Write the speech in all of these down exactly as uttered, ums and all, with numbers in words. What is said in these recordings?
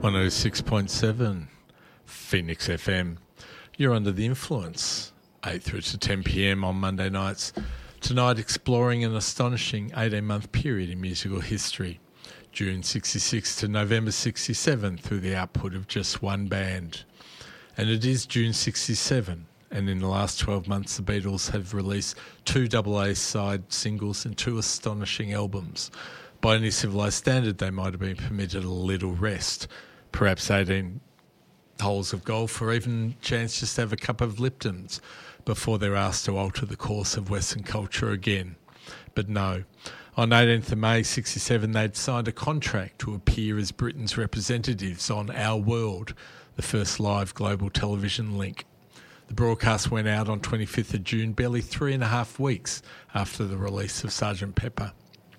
one oh six point seven Phoenix F M. You're under the influence, eight through to ten p.m. on Monday nights. Tonight exploring an astonishing eighteen-month period in musical history, June sixty-six to November sixty-seven, through the output of just one band. And it is June sixty-seven, and in the last twelve months the Beatles have released two double A side singles and two astonishing albums. By any civilised standard they might have been permitted a little rest, perhaps eighteen holes of golf, or even a chance just to have a cup of Lipton's before they're asked to alter the course of Western culture again. But no. On eighteenth of May sixty-seven, they'd signed a contract to appear as Britain's representatives on Our World, the first live global television link. The broadcast went out on twenty-fifth of June, barely three and a half weeks after the release of Sergeant Pepper.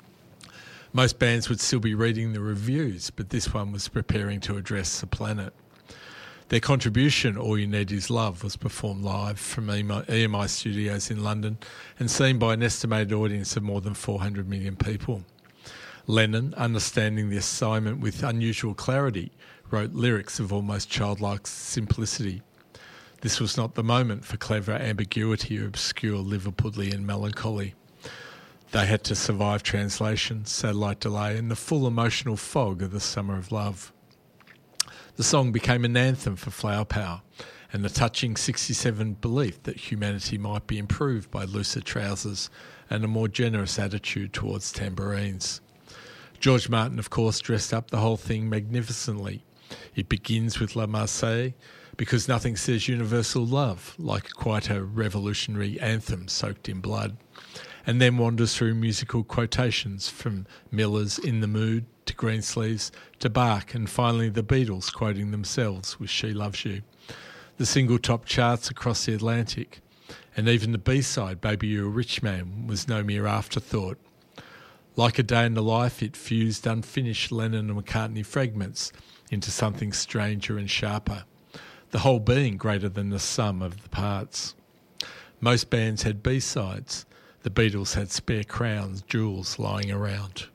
Most bands would still be reading the reviews, but this one was preparing to address the planet. Their contribution, All You Need Is Love, was performed live from E M I Studios in London and seen by an estimated audience of more than four hundred million people. Lennon, understanding the assignment with unusual clarity, wrote lyrics of almost childlike simplicity. This was not the moment for clever ambiguity or obscure Liverpudlian melancholy. They had to survive translation, satellite delay, and the full emotional fog of the summer of love. The song became an anthem for flower power and the touching sixty-seven belief that humanity might be improved by looser trousers and a more generous attitude towards tambourines. George Martin, of course, dressed up the whole thing magnificently. It begins with La Marseillaise because nothing says universal love like quite a revolutionary anthem soaked in blood, and then wanders through musical quotations from Miller's In the Mood to Greensleeves to Bach, and finally the Beatles quoting themselves with She Loves You. The single topped charts across the Atlantic, and even the B-side, Baby You're a Rich Man, was no mere afterthought. Like A Day in the Life, it fused unfinished Lennon and McCartney fragments into something stranger and sharper, the whole being greater than the sum of the parts. Most bands had B-sides. The Beatles had spare crowns, jewels lying around.